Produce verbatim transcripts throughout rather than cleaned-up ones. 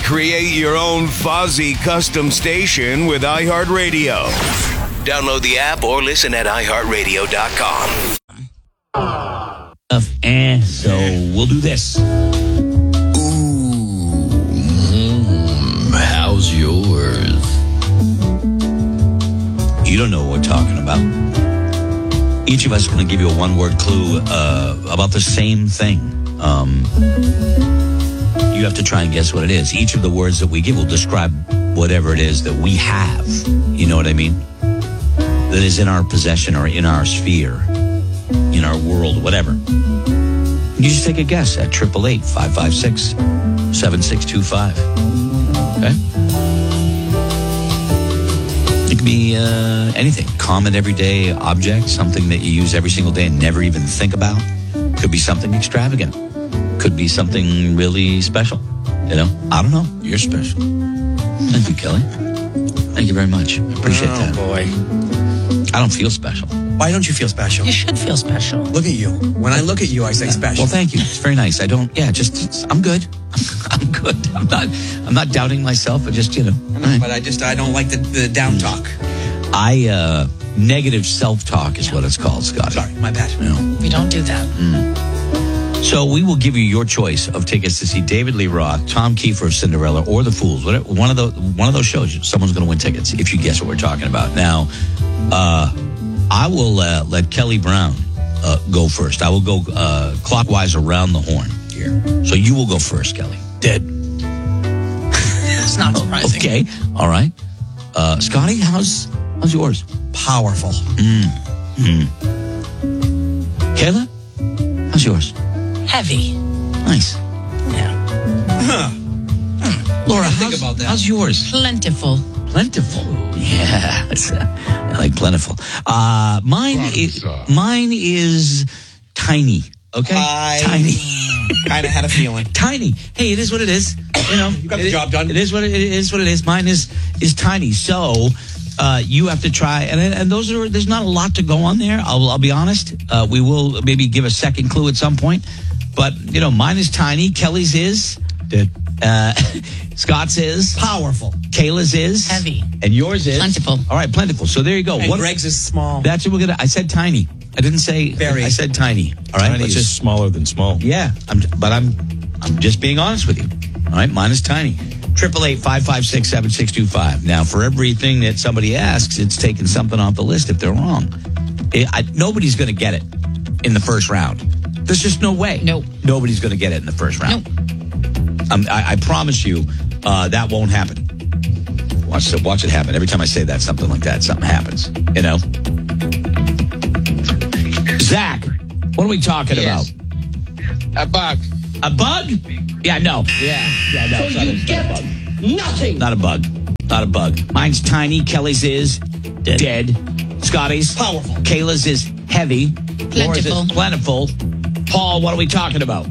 Create your own Fozzie custom station with iHeartRadio. Download the app or listen at i heart radio dot com. And so we'll do this. Ooh, mm, how's yours? You don't know what we're talking about. Each of us is going to give you a one-word clue uh, about the same thing. Um, you have to try and guess what it is. Each of the words that we give will describe whatever it is that we have. You know what I mean? That is in our possession or in our sphere, in our world, whatever. You just take a guess at eight eight eight, five five six, seven six two five. Okay? It could be uh, anything. Common everyday object, something that you use every single day and never even think about. Could be something extravagant. Could be something really special. You know? I don't know. You're special. Thank you, Kelly. Thank you very much. I appreciate oh, that. boy. I don't feel special. Why don't you feel special? You should feel special. Look at you. When I look at you, I say special. Well, thank you. It's very nice. I don't, yeah, just, it's, I'm good. I'm good. I'm not, I'm not doubting myself. I just, you know. I know, but I just, I don't like the, the down talk. I, uh, negative self-talk is what it's called, Scott. Sorry, my bad. You know. We don't do that. Mm. So we will give you your choice of tickets to see David Lee Roth, Tom Kiefer of Cinderella, or The Fools. Whatever, one of the one of those shows, someone's going to win tickets if you guess what we're talking about. Now, uh, I will uh, let Kelly Brown uh, go first. I will go uh, clockwise around the horn here. So you will go first, Kelly. Dead. It's not surprising. Okay. All right. Uh, Scotty, how's how's yours? Powerful. Mm. Mm. Kayla, how's yours? Heavy. Nice. Yeah. Huh. Laura, I think how's, about that. how's yours? Plentiful. Plentiful. Yeah, it's, uh, I like plentiful. Uh, mine is mine is tiny. Okay, I tiny. kind of had a feeling. Tiny. Hey, it is what it is. You know, You got the it, job done. It is what it, it is. What it is. Mine is is tiny. So uh, you have to try, and and those are. There's not a lot to go on there. I'll I'll be honest. Uh, we will maybe give a second clue at some point, but you know, mine is tiny. Kelly's is. Dead. Uh, Scott's is Powerful. Kayla's is Heavy. and yours is Plentiful. All right, plentiful. So there you go. And What- Greg's is small. That's what we're gonna. I said tiny. I didn't say Very. I said tiny. All right, Tiny let's is just smaller than small. yeah. I'm, but I'm I'm just being honest with you. All right, mine is tiny. Triple eight five five six seven six two five. Now, for everything that somebody asks, it's taking something off the list if they're wrong. It, I, nobody's going to get it in the first round. There's just no way. Nope. Nobody's going to get it in the first round. Nope. Um, I, I promise you, uh, that won't happen. Watch it, watch it happen. Every time I say that, something like that, something happens. You know? Zach, what are we talking Yes. about? A bug. A bug? Yeah, no. Yeah, yeah, no. it's not, a, it's not a bug. Nothing. Not a bug. Not a bug. Mine's tiny. Kelly's is dead. dead. Scotty's Powerful. Kayla's is heavy. Laura's is Plentiful. plentiful. Paul, what are we talking about?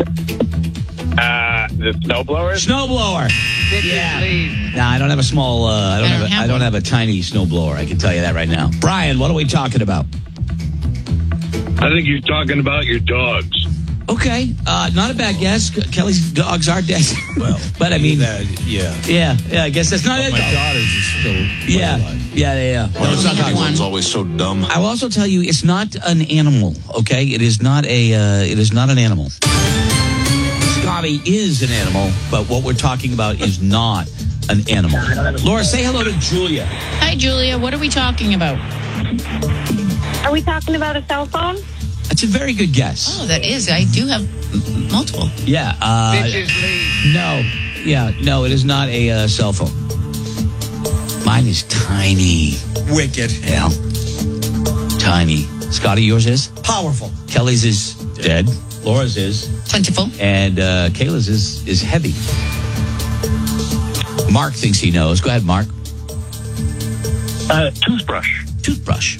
Uh, the snowblowers. Snowblower. Yeah. Leave. No, I don't have a small. Uh, I don't, I have. don't A, have I don't one. have a tiny snowblower. I can tell you that right now. Brian, what are we talking about? I think you're talking about your dogs. Okay, uh, not a bad guess. Kelly's dogs are dead. Well, but I mean, that, yeah. yeah, yeah. I guess that's not But it. my though. daughters are still Yeah, alive. yeah, yeah, yeah. No, it's not Neither talking- one. always so dumb. I will also tell you, it's not an animal. Okay, it is not a. Uh, it is not an animal. Scotty is an animal, but what we're talking about is not an animal. Laura, say hello to Julia. Hi, Julia. What are we talking about? Are we talking about a cell phone? That's a very good guess. Oh, that is. I do have m- multiple. Yeah. Uh, Bitches leave. no. Yeah. No, it is not a uh, cell phone. Mine is tiny. Wicked. Yeah. Tiny. Scotty, yours is? Powerful. Kelly's is dead. Laura's is. Plentiful. And uh, Kayla's is, is heavy. Mark thinks he knows. Go ahead, Mark. Uh, toothbrush. Toothbrush.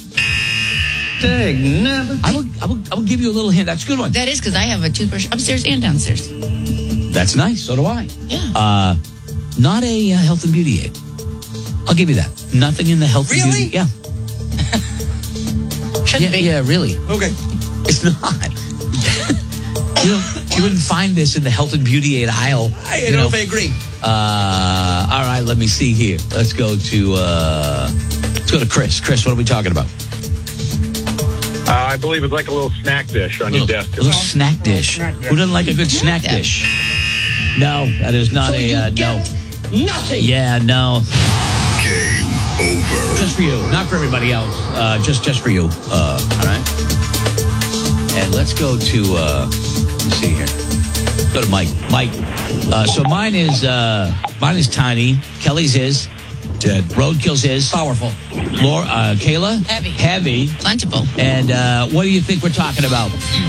I will, I will, I will give you a little hint. That's a good one. That is because I have a toothbrush upstairs and downstairs. That's nice. So do I. Yeah. Uh, not a uh, health and beauty aid. I'll give you that. Nothing in the health and Really? beauty. Yeah. Shouldn't Yeah, be. yeah, really. Okay. It's not. you, know, you wouldn't find this in the health and beauty aid aisle. I you don't know know. if I agree. Uh, all right, let me see here. Let's go to uh, let's go to Chris. Chris, what are we talking about? Uh, I believe it's like a little snack dish on your Little, desk. little snack dish. Who doesn't like a good snack dish? No, that is not a uh, no. Nothing. Yeah, no. Game over. Just for you, not for everybody else. Uh, just just for you. Uh, all right. And let's go to uh, let's see here. Go to Mike. Mike. Uh, so mine is uh, mine is tiny. Kelly's is Dead. Roadkill's is Powerful. Laura, uh, Kayla, Heavy. heavy. Plentiful. And uh, what do you think we're talking about?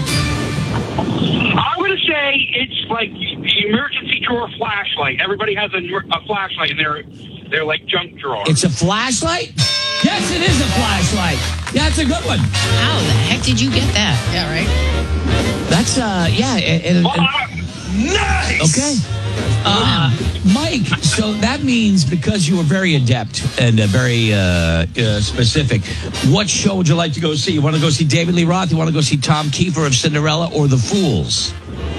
I'm going to say it's like the emergency drawer flashlight. Everybody has a, a flashlight in their, their like junk drawer. It's a flashlight? Yes, it is a flashlight. That's a good one. How the heck did you get that? Yeah, right. That's uh, yeah. And, and, and, Nice! okay. Uh, Mike, so that means because you were very adept and uh, very uh, uh, specific, what show would you like to go see? You want to go see David Lee Roth? You want to go see Tom Kiefer of Cinderella or The Fools?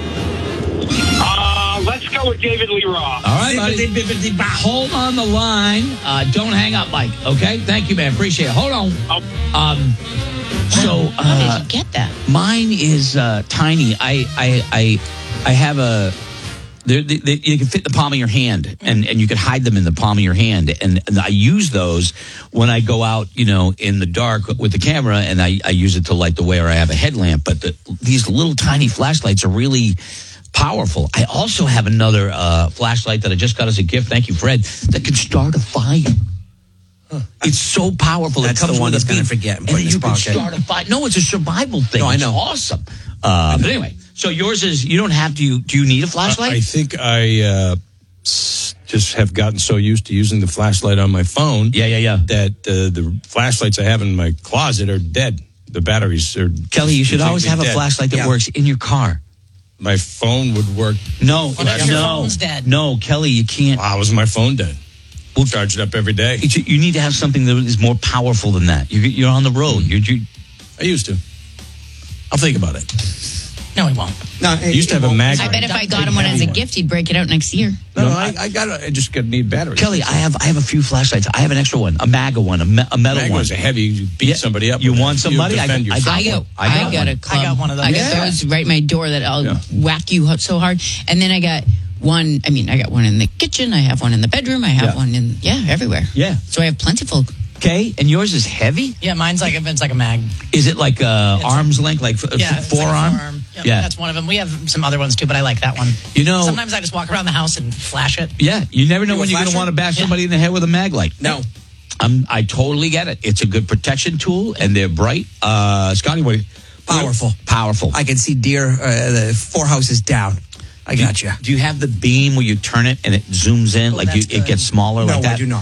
Uh, let's go with David Lee Roth. All right, buddy. Hold on the line. Uh, don't hang up, Mike. Okay? Thank you, man. Appreciate it. Hold on. Um, so How uh, did you get that? mine is uh, tiny. I, I, I, I have a. They, they, you can fit in the palm of your hand, and, and you can hide them in the palm of your hand. And, and I use those when I go out, you know, in the dark with the camera, and I, I use it to light the way, or I have a headlamp. But the, these little tiny flashlights are really powerful. I also have another uh, flashlight that I just got as a gift. Thank you, Fred. That can start a fire. Huh. It's so powerful. That's it comes the one with he's a gonna beam, forget and and put in his you can pocket. start a fire. No, it's a survival thing. No, I It's know. awesome. Uh, but anyway, so yours is, you don't have to, you, do you need a flashlight? I think I uh, s- just have gotten so used to using the flashlight on my phone. Yeah, yeah, yeah. That uh, the flashlights I have in my closet are dead. The batteries are. Kelly, you should always have a dead. flashlight that Yeah. works in your car. My phone would work. No, What if your no, phone's dead? no, Kelly, you can't. Wow, was my phone dead? We'll charge it up every day. It's, you need to have something that is more powerful than that. You, you're on the road. You're, you I used to. I'll think about it. No, he won't. I No, used to have a mag. I bet if I got him one as a gift, he'd break it out next year. No, no, I, I got. I just got need batteries. Kelly, I have I have a few flashlights. I have an extra one, a MAGA one, a, me, a metal Mag one. was a heavy. You beat Yeah. somebody up. You with want it. somebody? You I defend got- I yourself. I got, one. I I got, got a one. club. I got one of those. I got Yeah. those right my door that I'll Yeah. whack you up so hard. And then I got one. I mean, I got one in the kitchen. I have one in the bedroom. I have Yeah. one in yeah everywhere. Yeah. So I have plentiful. Okay, and yours is heavy? Yeah, mine's like it's like a mag. Is it like uh, It's a- arm's length, like f- Yeah, it's like a forearm? forearm. Yep, Yeah. that's one of them. We have some other ones too, but I like that one. You know, Sometimes I just walk around the house and flash it. yeah, you never know You when a you're going to flasher? want to bash Yeah. somebody in the head with a mag light. No. I'm, I totally get it. It's a good protection tool, and they're bright. Uh, Scotty, what? Powerful. Powerful. I can see deer uh, the four houses down. I got you. Do you have the beam where you turn it and it zooms in, Oh, like you, that's it good. gets smaller No, like that? I do not.